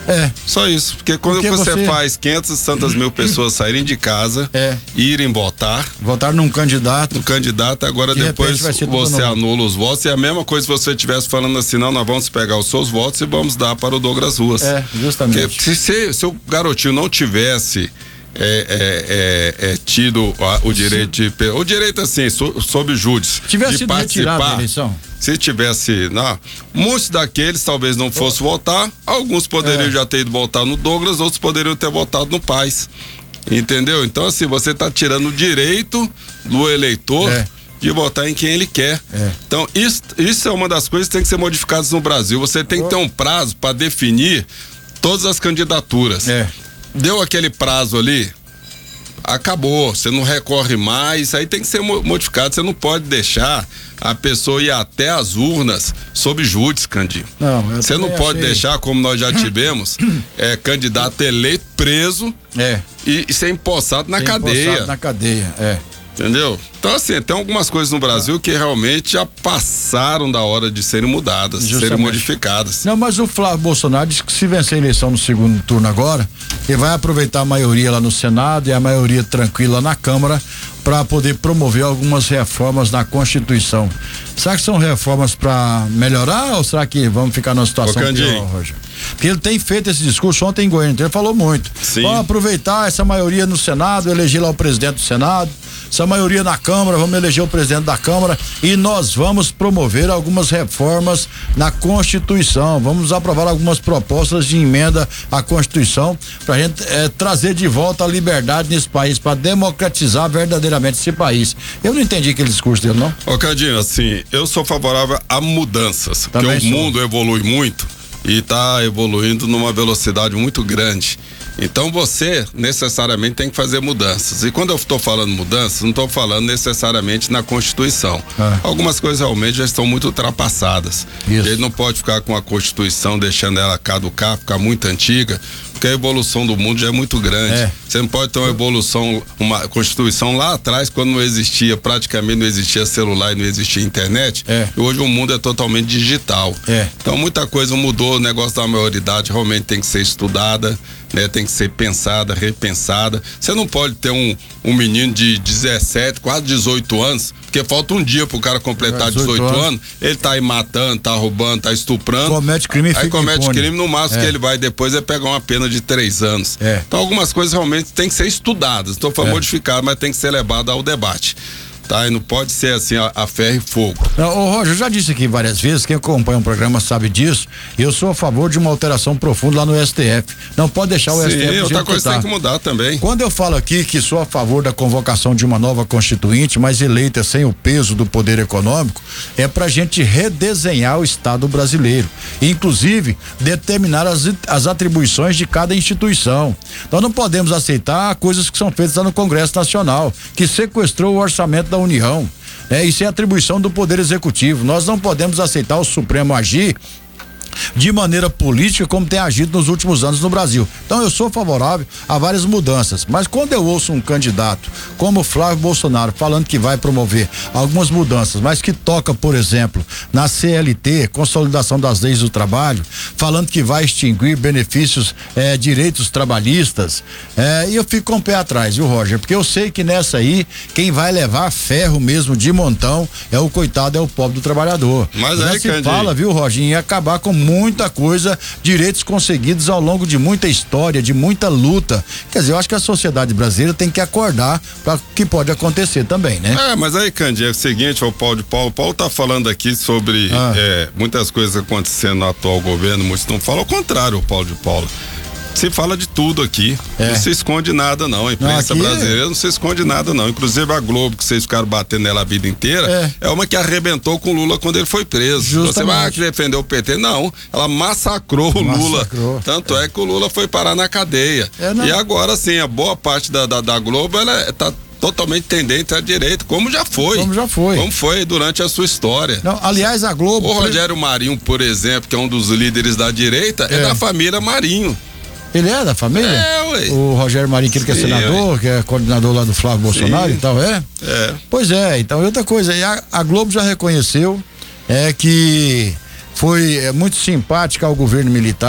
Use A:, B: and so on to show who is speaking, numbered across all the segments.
A: Só isso, porque quando você faz 500 tantas mil pessoas saírem de casa, irem votar
B: num candidato,
A: agora depois você anula os votos, e a mesma coisa se você estivesse falando assim, não, nós vamos pegar os seus votos e vamos dar para o Douglas Ruas.
B: Justamente.
A: Porque se o garotinho não tivesse tido o direito o direito assim, sob júdice,
B: tivesse sido retirado da eleição.
A: Se tivesse, muitos daqueles talvez não fossem votar, alguns poderiam já ter ido votar no Douglas, outros poderiam ter votado no Paes, entendeu? Então assim, você está tirando o direito do eleitor de votar em quem ele quer. Então isso é uma das coisas que tem que ser modificadas no Brasil. Você tem que ter um prazo para definir todas as candidaturas. Deu aquele prazo ali, acabou, você não recorre mais, isso aí tem que ser modificado, você não pode deixar a pessoa ir até as urnas sob júdice, Candinho. Você não pode deixar, como nós já tivemos, candidato eleito preso e ser empossado na cadeia. Entendeu? Então assim, tem algumas coisas no Brasil que realmente já passaram da hora de serem mudadas, de serem modificadas.
B: Não, mas o Flávio Bolsonaro disse que se vencer a eleição no segundo turno agora, ele vai aproveitar a maioria lá no Senado e a maioria tranquila na Câmara para poder promover algumas reformas na Constituição. Será que são reformas para melhorar ou será que vamos ficar numa situação pior, Roger? Porque ele tem feito esse discurso ontem em Goiânia, ele falou muito. Vamos aproveitar essa maioria no Senado, eleger lá o presidente do Senado, essa maioria na Câmara, vamos eleger o presidente da Câmara e nós vamos promover algumas reformas na Constituição, vamos aprovar algumas propostas de emenda à Constituição pra gente trazer de volta a liberdade nesse país, para democratizar verdadeiramente esse país. Eu não entendi aquele discurso dele, não.
A: Ô Candinho, assim, eu sou favorável a mudanças, porque o mundo evolui muito e está evoluindo numa velocidade muito grande. Então você necessariamente tem que fazer mudanças. E quando eu estou falando mudanças, não estou falando necessariamente na Constituição. Algumas coisas realmente já estão muito ultrapassadas. Ele não pode ficar com a Constituição deixando ela caducar, ficar muito antiga, porque a evolução do mundo já é muito grande. Você não pode ter uma evolução, uma Constituição lá atrás, quando não existia, praticamente não existia celular e não existia internet. E hoje o mundo é totalmente digital. Então muita coisa mudou, o negócio da maioridade realmente tem que ser estudada, né? Tem que ser pensada, repensada. Você não pode ter um menino de 17, quase 18 anos, porque falta um dia pro cara completar 18 anos, ele tá aí matando, tá roubando, tá estuprando.
B: Comete crime e
A: aí comete crime, no máximo que ele vai depois é pegar uma pena de 3 anos. Então algumas coisas realmente tem que ser estudadas, então foi modificado, mas tem que ser levado ao debate. Tá, e não pode ser assim a ferro e fogo.
B: Ô Roger, eu já disse aqui várias vezes, quem acompanha o programa sabe disso, eu sou a favor de uma alteração profunda lá no STF. Não pode deixar o STF.
A: Sim, outra coisa tem que mudar também.
B: Quando eu falo aqui que sou a favor da convocação de uma nova constituinte, mas eleita sem o peso do poder econômico, é pra gente redesenhar o Estado brasileiro, inclusive determinar as atribuições de cada instituição. Nós não podemos aceitar coisas que são feitas lá no Congresso Nacional, que sequestrou o orçamento da União. Isso é atribuição do Poder Executivo. Nós não podemos aceitar o Supremo agir de maneira política como tem agido nos últimos anos no Brasil. Então eu sou favorável a várias mudanças, mas quando eu ouço um candidato como Flávio Bolsonaro falando que vai promover algumas mudanças, mas que toca, por exemplo, na CLT, consolidação das leis do trabalho, falando que vai extinguir benefícios, direitos trabalhistas, e eu fico com o pé atrás, viu, Roger? Porque eu sei que nessa aí, quem vai levar ferro mesmo de montão é o coitado, é o pobre do trabalhador.
A: Mas
B: aí se fala, viu, Roger, em acabar com muita coisa, direitos conseguidos ao longo de muita história, de muita luta. Quer dizer, eu acho que a sociedade brasileira tem que acordar para o que pode acontecer também, né?
A: Mas aí, Candi, é o seguinte, o Paulo tá falando aqui sobre muitas coisas acontecendo no atual governo, muitos não falam, ao contrário, o Paulo. Se fala de tudo aqui, não se esconde nada não, a imprensa brasileira não se esconde nada não, inclusive a Globo, que vocês ficaram batendo nela a vida inteira, é uma que arrebentou com o Lula quando ele foi preso. Justamente. Você vai defender o PT? Não, ela massacrou o Lula, tanto é que o Lula foi parar na cadeia, e agora sim, a boa parte da Globo, ela tá totalmente tendente à direita, como já foi. Como foi durante a sua história.
B: Não, aliás, a Globo...
A: O Rogério Marinho, por exemplo, que é um dos líderes da direita, é da família Marinho.
B: Ele é da família?
A: Ué.
B: O Rogério Marinho, que é senador, que é coordenador lá do Flávio Bolsonaro e tal, Pois é, então, e outra coisa, a Globo já reconheceu que foi muito simpática ao governo militar,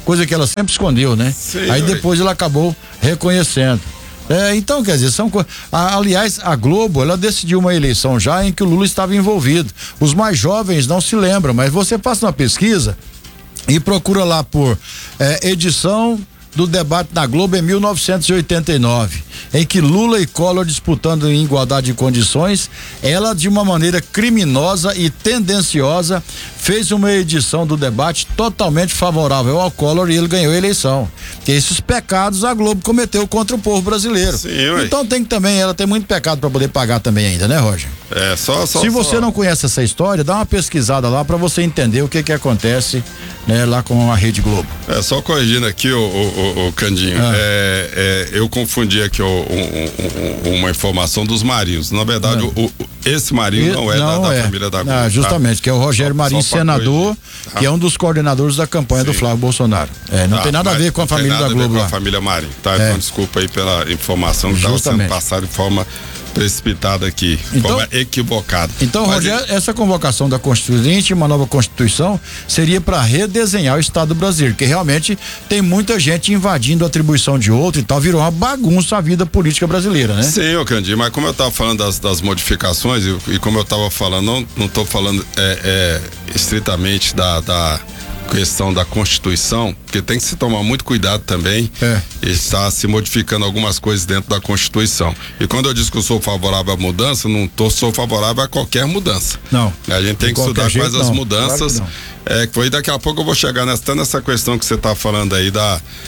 B: coisa que ela sempre escondeu, né?
A: Sim,
B: aí depois ela acabou reconhecendo. Então, quer dizer, aliás, a Globo, ela decidiu uma eleição já em que o Lula estava envolvido. Os mais jovens não se lembram, mas você faça uma pesquisa e procura lá por edição do debate na Globo em 1989, em que Lula e Collor disputando em igualdade de condições, ela de uma maneira criminosa e tendenciosa fez uma edição do debate totalmente favorável ao Collor e ele ganhou a eleição. Esses pecados a Globo cometeu contra o povo brasileiro.
A: Sim,
B: então tem que também, ela tem muito pecado para poder pagar também ainda, né, Roger? Se você não conhece essa história, dá uma pesquisada lá para você entender o que acontece, né, lá com a Rede Globo.
A: Só corrigindo aqui o Candinho, eu confundi aqui uma informação dos Marinhos. Na verdade, esse Marinho não é da família da Globo.
B: Justamente, que é o Rogério Marinho, senador, que é um dos coordenadores da campanha do Flávio Bolsonaro. Não tem nada a ver com a família da Globo lá.
A: Com a família Marinho, tá? Então desculpa aí pela informação que estava sendo passada de forma precipitada aqui, de forma equivocada.
B: Então, Rogério, essa convocação da Constituinte, uma nova Constituição, seria para redesenhar o Estado brasileiro, que realmente tem muita gente invadindo a atribuição de outro e tal, virou uma bagunça a vida política brasileira, né?
A: Sim, ô Candinho, mas como eu estava falando das modificações e como eu estava falando, não estou falando estritamente da questão da Constituição, porque tem que se tomar muito cuidado também. Está se modificando algumas coisas dentro da Constituição. E quando eu digo que eu sou favorável à mudança, sou favorável a qualquer mudança.
B: Não.
A: A gente tem que estudar quais as mudanças.
B: Claro
A: foi daqui a pouco eu vou chegar nessa questão que você está falando aí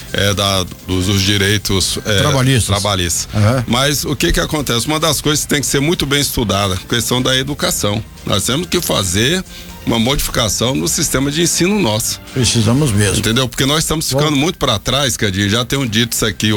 A: dos direitos trabalhistas. Mas o que acontece? Uma das coisas que tem que ser muito bem estudada, a questão da educação. Nós temos que fazer uma modificação no sistema de ensino nosso.
B: Precisamos mesmo.
A: Entendeu? Porque nós estamos ficando muito para trás, Cadinho, já tenho dito isso aqui em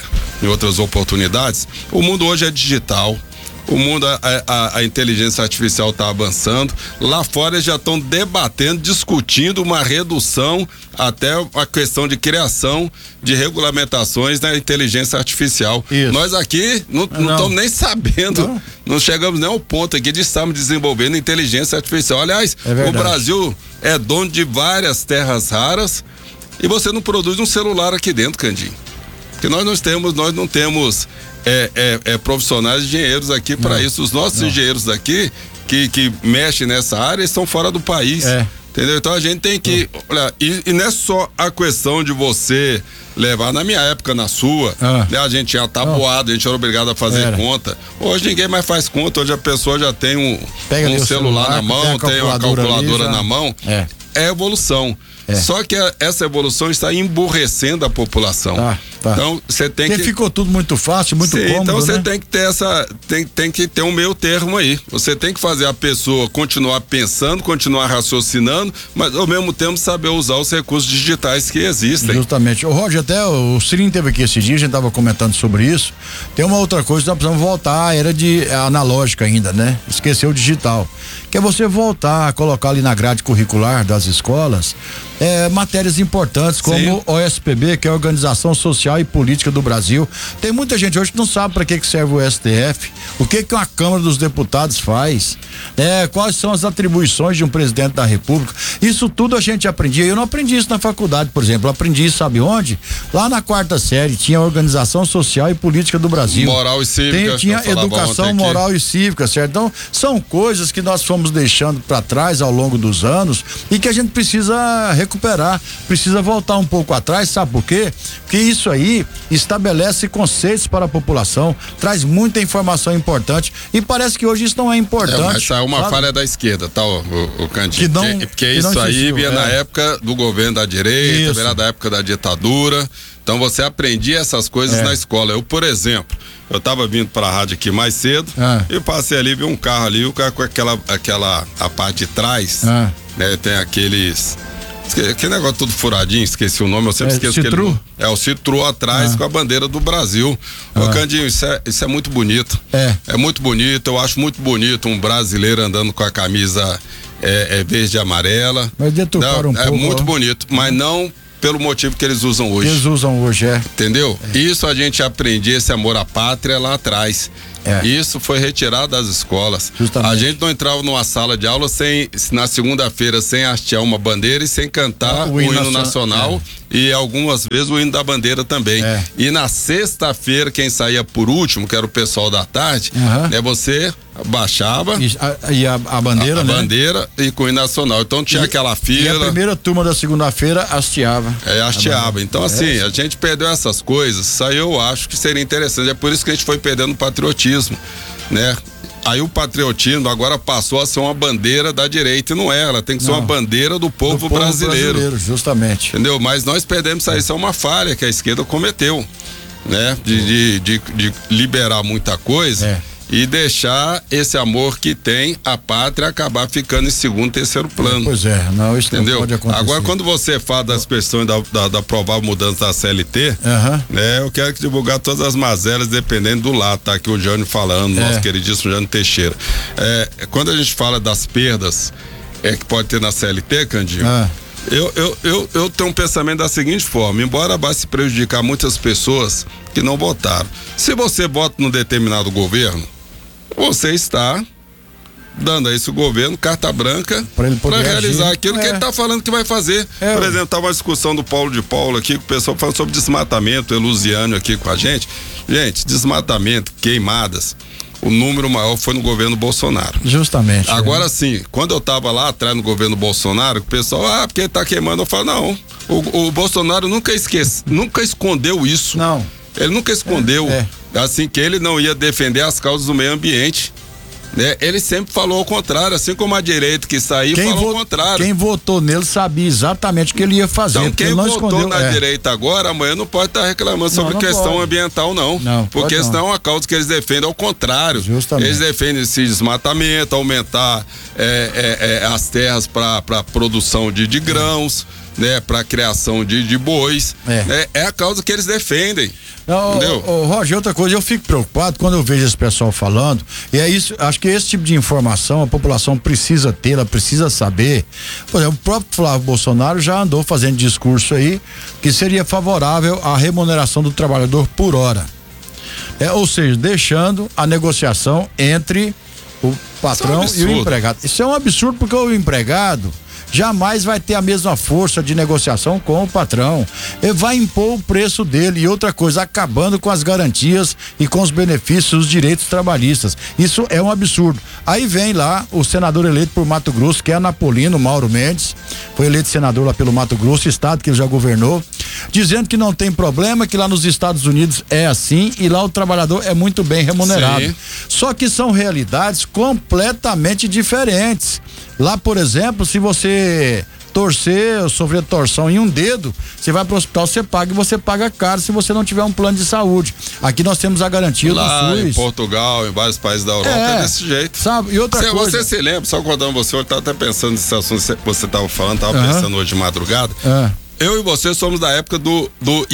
A: outras oportunidades. O mundo hoje é digital. O mundo, a inteligência artificial está avançando. Lá fora eles já estão debatendo, discutindo uma redução, até a questão de criação de regulamentações da inteligência artificial.
B: Isso.
A: Nós aqui não estamos nem sabendo, não chegamos nem ao ponto aqui de estarmos desenvolvendo inteligência artificial. Aliás, o Brasil é dono de várias terras raras e você não produz um celular aqui dentro, Candinho. Porque nós não temos profissionais engenheiros aqui para isso. Os nossos engenheiros daqui que mexem nessa área estão fora do país. Entendeu? Então a gente tem que olhar, e não é só a questão de você levar, na minha época, na sua, né, a gente tinha tabuado, a gente era obrigado a fazer conta. Hoje ninguém mais faz conta, hoje a pessoa já tem um celular na mão, tem uma calculadora na mão. É evolução. Só que essa evolução está emburrecendo a população. Então você tem que.
B: Ficou tudo muito fácil, muito cômodo.
A: Então você,
B: né?
A: tem que ter tem que ter um meio termo aí. Você tem que fazer a pessoa continuar pensando, continuar raciocinando, mas ao mesmo tempo saber usar os recursos digitais que existem.
B: Justamente. O Roger, até o Cirinho teve aqui esse dia, a gente estava comentando sobre isso. Tem uma outra coisa, nós precisamos voltar à era analógica ainda, né? Esqueceu o digital. Que é você voltar a colocar ali na grade curricular das escolas matérias importantes como o OSPB, que é a Organização Social e Política do Brasil. Tem muita gente hoje que não sabe para que serve o STF, o que a Câmara dos Deputados faz, quais são as atribuições de um presidente da República. Isso tudo a gente aprendia. Eu não aprendi isso na faculdade, por exemplo. Eu aprendi isso, sabe onde? Lá na 4ª série tinha a Organização Social e Política do Brasil.
A: Moral e cívica.
B: Tinha educação moral e cívica, certo? Então, são coisas que nós fomos deixando para trás ao longo dos anos e que a gente precisa recuperar, precisa voltar um pouco atrás, sabe por quê? Porque isso aí estabelece conceitos para a população, traz muita informação importante e parece que hoje isso não é importante.
A: Mas isso é uma falha da esquerda, tá, o Candinho?
B: Porque
A: isso aí vinha na época do governo da direita, vinha da época da ditadura. Então você aprendia essas coisas na escola. Eu, por exemplo, eu tava vindo pra rádio aqui mais cedo e passei ali, vi um carro ali, o carro com a parte de trás, né, tem aquele negócio todo furadinho, esqueci o nome, eu sempre esqueço.
B: Citru?
A: O Citru atrás com a bandeira do Brasil. Ô Candinho, isso é muito bonito. É muito bonito, eu acho muito bonito um brasileiro andando com a camisa verde e amarela.
B: Mas deturparam um pouco.
A: É muito bonito, mas não pelo motivo que eles usam hoje.
B: Entendeu?
A: Isso a gente aprendia, esse amor à pátria lá atrás. Isso foi retirado das escolas.
B: Justamente.
A: A gente não entrava numa sala de aula na segunda-feira sem hastear uma bandeira e sem cantar o hino nacional e algumas vezes o hino da bandeira também. E na sexta-feira, quem saía por último, que era o pessoal da tarde, você baixava
B: e a bandeira,
A: a bandeira e com o hino nacional. Então tinha aquela fila.
B: E a primeira turma da segunda-feira hasteava.
A: Hasteava. Então assim, a gente perdeu essas coisas. Isso aí eu acho que seria interessante. É por isso que a gente foi perdendo o patriotismo, né? Aí o patriotismo agora passou a ser uma bandeira da direita e não é, ela tem que ser uma bandeira do povo brasileiro.
B: Justamente.
A: Entendeu? Mas nós perdemos isso aí, isso é uma falha que a esquerda cometeu, né? De liberar muita coisa e deixar esse amor que tem a pátria acabar ficando em segundo, terceiro plano.
B: Pois não, isso não pode acontecer.
A: Agora, quando você fala das questões da provável mudança da CLT, né, eu quero divulgar todas as mazelas dependendo do lado, tá? Aqui o Jânio falando, nosso queridíssimo Jânio Teixeira. Quando a gente fala das perdas que pode ter na CLT, Candinho, eu tenho um pensamento da seguinte forma: embora vá se prejudicar muitas pessoas que não votaram, se você vota num determinado governo, você está dando a esse governo carta branca para realizar aquilo que ele está falando que vai fazer. Por exemplo, estava uma discussão do Paulo de Paula aqui, com o pessoal falando sobre desmatamento, Elusiano aqui com a gente. Gente, desmatamento, queimadas, o número maior foi no governo Bolsonaro.
B: Justamente.
A: Agora sim, quando eu estava lá atrás no governo Bolsonaro, o pessoal, porque ele tá queimando, eu falo, não, o Bolsonaro nunca escondeu isso.
B: Não.
A: Ele nunca escondeu, assim, que ele não ia defender as causas do meio ambiente, né? Ele sempre falou ao contrário, assim como a direita que saiu falou ao contrário.
B: Quem votou nele sabia exatamente o que ele ia fazer.
A: Então quem votou na direita agora, amanhã não pode estar reclamando sobre questão ambiental, não. Porque senão é uma causa que eles defendem ao contrário.
B: Justamente.
A: Eles defendem esse desmatamento, aumentar as terras para produção de grãos, né, para criação de bois. É a causa que eles defendem. Entendeu?
B: Roger, outra coisa, eu fico preocupado quando eu vejo esse pessoal falando, e é isso, acho que esse tipo de informação a população precisa ter, ela precisa saber. Por exemplo, o próprio Flávio Bolsonaro já andou fazendo discurso aí que seria favorável à remuneração do trabalhador por hora. Ou seja, deixando a negociação entre o patrão e o empregado. Isso é um absurdo, porque o empregado jamais vai ter a mesma força de negociação com o patrão. Ele vai impor o preço dele. E outra coisa, acabando com as garantias e com os benefícios dos direitos trabalhistas. Isso é um absurdo. Aí vem lá o senador eleito por Mato Grosso, que é Anapolino Mauro Mendes, foi eleito senador lá pelo Mato Grosso, estado que ele já governou, dizendo que não tem problema, que lá nos Estados Unidos é assim e lá o trabalhador é muito bem remunerado.
A: Sim.
B: Só que são realidades completamente diferentes. Lá, por exemplo, se você sofrer torção em um dedo, você vai pro hospital, você paga e você paga caro se você não tiver um plano de saúde. Aqui nós temos a garantia
A: lá,
B: do SUS.
A: Em Portugal, em vários países da Europa, é desse jeito.
B: Sabe? E outra coisa.
A: Você se lembra, só contando você, eu tava até pensando nesse assunto que você tava falando, pensando hoje de madrugada. Eu e você somos da época do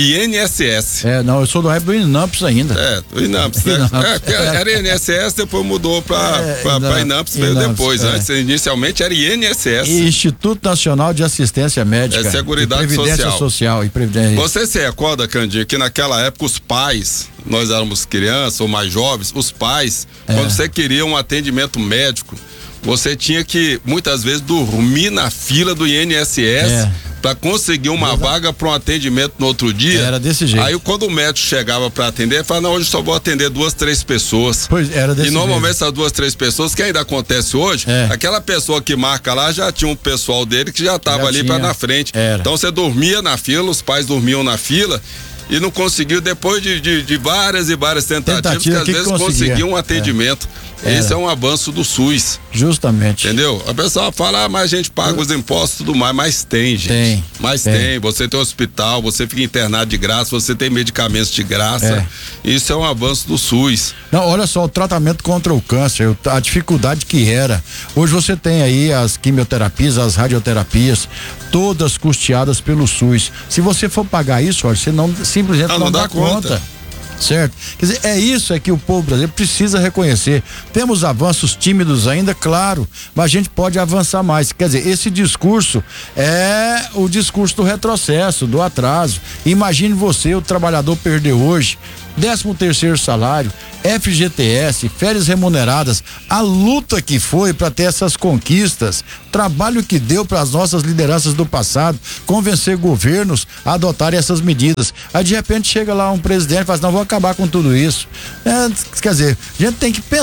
A: INSS.
B: Não, eu sou da época do INAMPS ainda.
A: Do INAMPS, né? Era INSS, depois mudou pra INAMPS, veio depois. Antes, inicialmente era INSS.
B: Instituto Nacional de Assistência Médica.
A: Seguridade
B: Previdência Social e Previdência.
A: Você se recorda, Candinho, que naquela época os pais, nós éramos crianças ou mais jovens, os pais, quando você queria um atendimento médico, você tinha que, muitas vezes, dormir na fila do INSS para conseguir uma vaga para um atendimento no outro dia.
B: Era desse jeito.
A: Aí, quando o médico chegava para atender, ele falava, não, hoje só vou atender 2, 3 pessoas.
B: Pois, era desse jeito.
A: E normalmente essas 2, 3 pessoas, que ainda acontece hoje, aquela pessoa que marca lá já tinha um pessoal dele que já estava ali para na frente. Então, você dormia na fila, os pais dormiam na fila, e não conseguiu, depois de várias e várias tentativas, que às vezes conseguiu um atendimento. Esse é um avanço do SUS.
B: Justamente.
A: Entendeu? A pessoa fala, mas a gente paga os impostos e tudo mais, mas tem, gente. Tem. Você tem hospital, você fica internado de graça, você tem medicamentos de graça. Isso é um avanço do SUS.
B: Não, olha só, o tratamento contra o câncer, a dificuldade que era. Hoje você tem aí as quimioterapias, as radioterapias, todas custeadas pelo SUS. Se você for pagar isso, olha, você simplesmente não dá conta. Certo? Quer dizer, é isso que o povo brasileiro precisa reconhecer. Temos avanços tímidos ainda, claro, mas a gente pode avançar mais. Quer dizer, esse discurso é o discurso do retrocesso, do atraso. Imagine você, o trabalhador perdeu hoje 13º salário, FGTS, férias remuneradas, a luta que foi para ter essas conquistas, trabalho que deu para as nossas lideranças do passado, convencer governos a adotarem essas medidas. Aí de repente chega lá um presidente e fala assim, não, vou acabar com tudo isso. Quer dizer, a gente tem que pensar